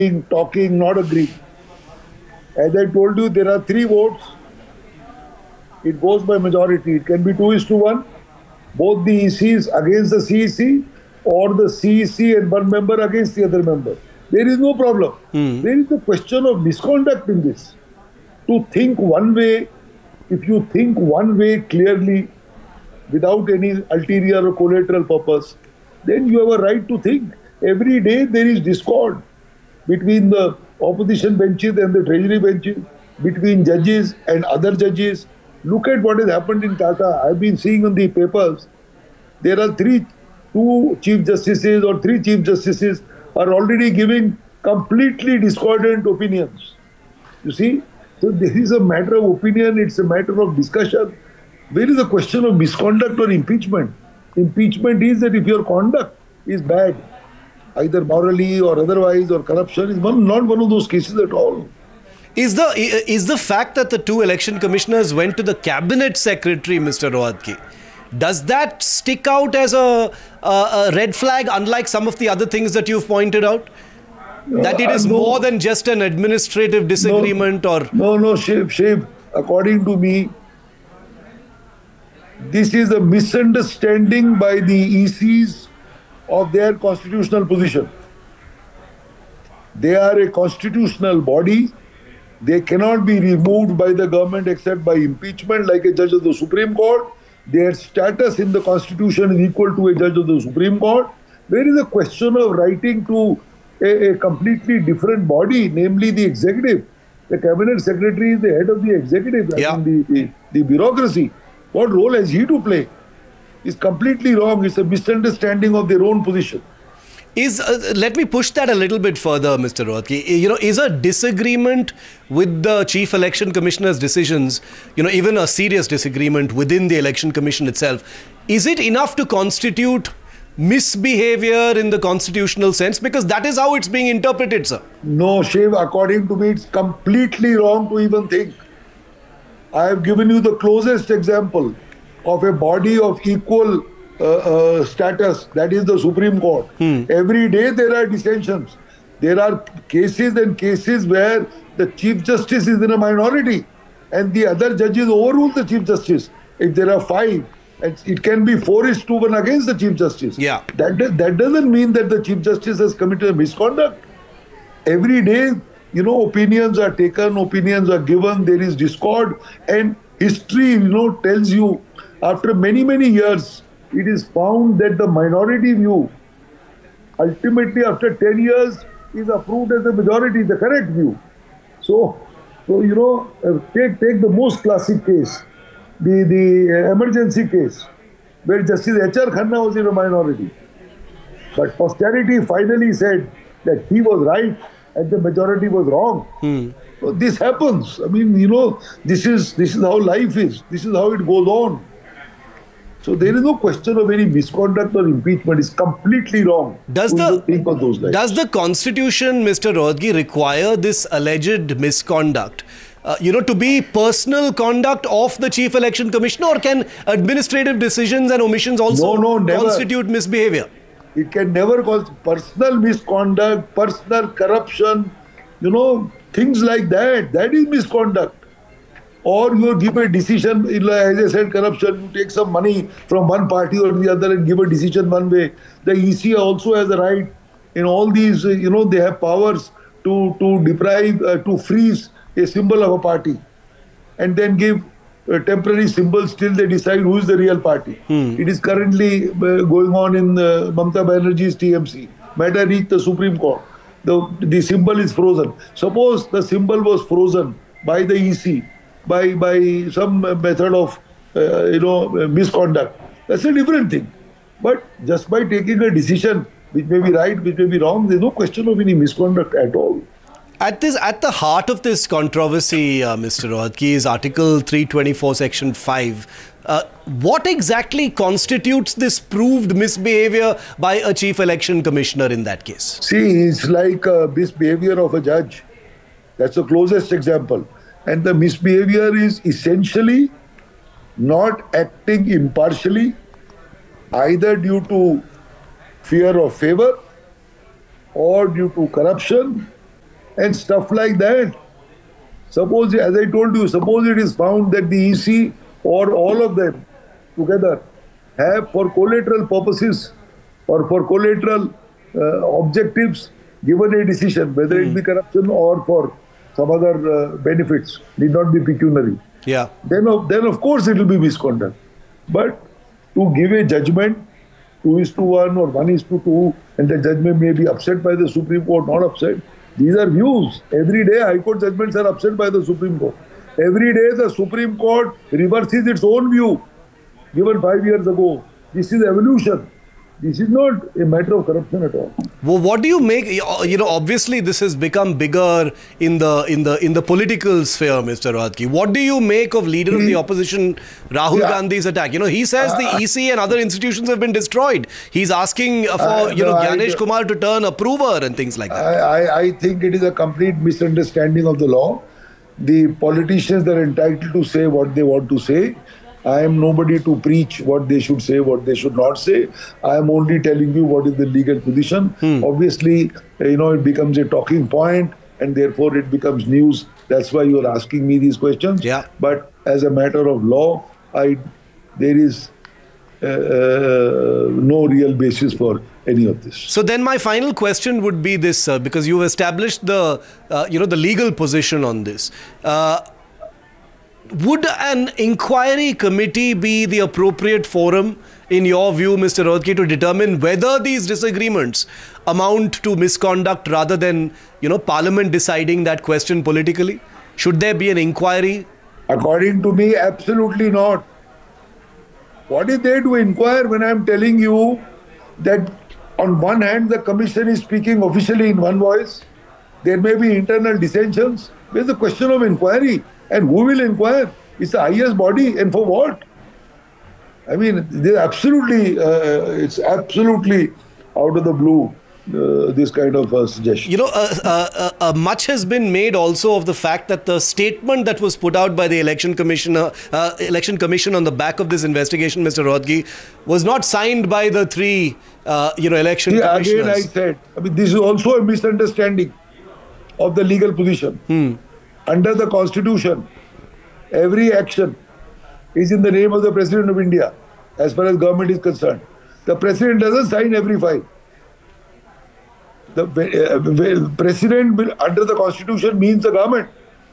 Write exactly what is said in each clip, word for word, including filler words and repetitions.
talking, not agreeing. As I told you, there are three votes. It goes by majority. It can be two is to one. Both the E Cs against the C E C, or the C E C and one member against the other member. There is no problem. Hmm. There is a question of misconduct in this. To think one way, if you think one way clearly, without any ulterior or collateral purpose, then you have a right to think. Every day there is discord between the opposition benches and the treasury benches, between judges and other judges. Look at what has happened in Tata. I've been seeing on the papers, there are three, two chief justices or three chief justices are already giving completely discordant opinions. You see? So this is a matter of opinion, it's a matter of discussion. Where is the question of misconduct or impeachment? Impeachment is that if your conduct is bad, either morally or otherwise, or corruption, is one, not one of those cases at all. Is the is the fact that the two election commissioners went to the cabinet secretary, Mister Rohatgi, does that stick out as a, a, a red flag, unlike some of the other things that you've pointed out? That it is Uh, no. more than just an administrative disagreement, no, or... No, no, Shiv, Shiv, according to me, this is a misunderstanding by the E Cs of their constitutional position. They are a constitutional body. They cannot be removed by the government except by impeachment, like a judge of the Supreme Court. Their status in the Constitution is equal to a judge of the Supreme Court. There is a question of writing to a, a completely different body, namely the executive. The cabinet secretary is the head of the executive, Yeah. I mean the, the, the bureaucracy. What role has he to play? It's completely wrong. It's a misunderstanding of their own position. Is uh, let me push that a little bit further, Mister Rohatgi. You know, is a disagreement with the Chief Election Commissioner's decisions, you know, even a serious disagreement within the Election Commission itself, is it enough to constitute misbehavior in the constitutional sense? Because that is how it's being interpreted, sir. No, Shiv, according to me, it's completely wrong to even think. I have given you the closest example of a body of equal uh, uh, status, that is the Supreme Court. Hmm. Every day there are dissensions. There are cases and cases where the Chief Justice is in a minority and the other judges overrule the Chief Justice. If there are five, it can be four is to one against the Chief Justice. Yeah. That, that doesn't mean that the Chief Justice has committed a misconduct. Every day, you know, opinions are taken, opinions are given, there is discord, and history, you know, tells you after many, many years, it is found that the minority view, ultimately after ten years, is approved as the majority, the correct view. So, so you know, uh, take, take the most classic case, the, the uh, emergency case, where Justice H R Khanna was in a minority. But posterity finally said that he was right and the majority was wrong. Hmm. So this happens. I mean, you know, this is this is how life is. This is how it goes on. So there is no question of any misconduct or impeachment. It's completely wrong. Does to the even think of those lines. does the Constitution, Mister Rohatgi, require this alleged misconduct, uh, you know, to be personal conduct of the Chief Election Commissioner, or can administrative decisions and omissions also No, no, never. constitute misbehavior? It can never cause personal misconduct, personal corruption, you know, things like that. That is misconduct. Or you give a decision, as I said, corruption, you take some money from one party or the other and give a decision one way. The E C also has a right in all these, you know, they have powers to, to deprive, uh, to freeze a symbol of a party and then give uh, temporary symbols till they decide who is the real party. Hmm. It is currently uh, going on in uh, Mamata Banerjee's T M C. Matter reached the Supreme Court. The, the symbol is frozen. Suppose the symbol was frozen by the E C, by by some method of uh, you know misconduct. That's a different thing. But just by taking a decision which may be right, which may be wrong, there's no question of any misconduct at all. At this, at the heart of this controversy, uh, Mister Rohatgi, is Article three twenty-four, Section five. Uh, what exactly constitutes this proved misbehavior by a Chief Election Commissioner in that case? See, it's like a misbehavior of a judge. That's the closest example. And the misbehavior is essentially not acting impartially, either due to fear of favor or due to corruption and stuff like that. Suppose, as I told you, suppose it is found that the E C or all of them together have, for collateral purposes or for collateral uh, objectives, given a decision, whether mm. it be corruption or for some other uh, benefits, need not be pecuniary. Yeah. Then, of, then of course it will be misconduct. But to give a judgment, two is to one or one is to two, and the judgment may be upset by the Supreme Court, not upset. These are views. Every day High Court judgments are upset by the Supreme Court. Every day the Supreme Court reverses its own view given five years ago. This is evolution. This is not a matter of corruption at all. Well, what do you make? You know, obviously this has become bigger in the in the in the political sphere, Mister Rohatgi. What do you make of leader of the opposition Rahul yeah. Gandhi's attack? You know, he says uh, the E C and other institutions have been destroyed. He's asking for uh, you know no, Gyanesh I, Kumar to turn approver and things like that. I, I I think it is a complete misunderstanding of the law. The politicians are entitled to say what they want to say. I am nobody to preach what they should say, what they should not say. I am only telling you what is the legal position. Hmm. Obviously, you know, it becomes a talking point and therefore it becomes news. That's why you are asking me these questions. Yeah. But as a matter of law, I there is uh, uh, no real basis for any of this. So then my final question would be this, sir, because you've established the, uh, you know, the legal position on this. Uh, Would an inquiry committee be the appropriate forum, in your view, Mister Rohatgi, to determine whether these disagreements amount to misconduct rather than, you know, Parliament deciding that question politically? Should there be an inquiry? According to me, absolutely not. What is there to inquire when I am telling you that on one hand, the Commission is speaking officially in one voice. There may be internal dissensions. Where's the question of inquiry? And who will inquire? It's the highest body, and for what? I mean, they absolutely, uh, it's absolutely out of the blue, uh, this kind of uh, suggestion. You know, uh, uh, uh, much has been made also of the fact that the statement that was put out by the Election Commissioner, uh, Election Commission on the back of this investigation, Mister Rohatgi, was not signed by the three, uh, you know, election See, commissioners. Again, I said, I mean, this is also a misunderstanding of the legal position. Hmm. Under the Constitution, every action is in the name of the President of India, as far as government is concerned. The President doesn't sign every file. The uh, President, will, under the Constitution, means the government.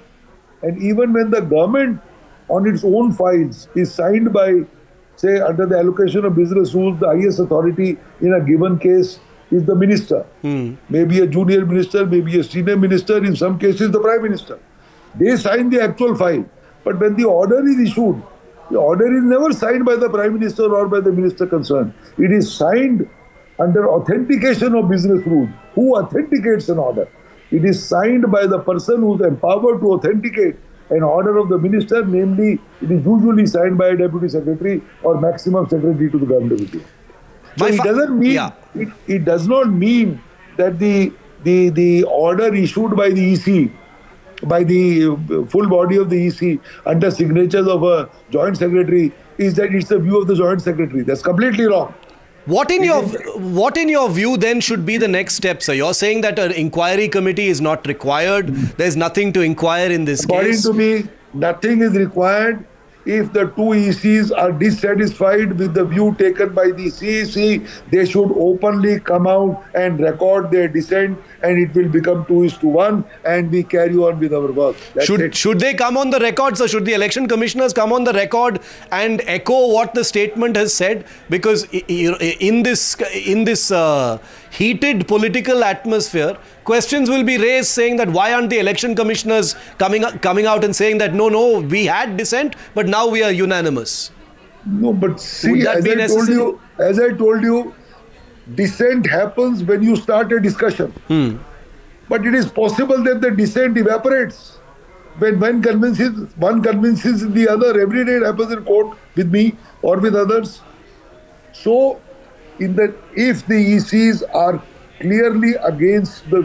And even when the government, on its own files, is signed by, say, under the allocation of business rules, the highest authority in a given case is the minister. Hmm. Maybe a junior minister, maybe a senior minister, in some cases the Prime Minister. They sign the actual file. But when the order is issued, the order is never signed by the Prime Minister or by the minister concerned. It is signed under authentication of business rules. Who authenticates an order? It is signed by the person who is empowered to authenticate an order of the minister, namely, it is usually signed by a deputy secretary or maximum secretary to the government of India. So it doesn't mean, yeah. it, it does not mean that the, the, the order issued by the E C, by the full body of the E C under signatures of a joint secretary, is that it's the view of the joint secretary. That's completely wrong. What in your what in your view then should be the next step, sir? You're saying that an inquiry committee is not required. Mm. There's nothing to inquire in this According case. According to me, nothing is required. If the two E Cs are dissatisfied with the view taken by the C E C, they should openly come out and record their dissent, and it will become two is to one, and we carry on with our work. That's should it. Should they come on the record, sir? Should the election commissioners come on the record and echo what the statement has said? Because in this in this uh, heated political atmosphere, questions will be raised saying that why aren't the election commissioners coming coming out and saying that no, no, we had dissent, but now we are unanimous. No, but see, as I told you, as I told you, dissent happens when you start a discussion. Hmm. But it is possible that the dissent evaporates when one convinces one convinces the other. Every day it happens in court with me or with others. So, in the if the E Cs are clearly against the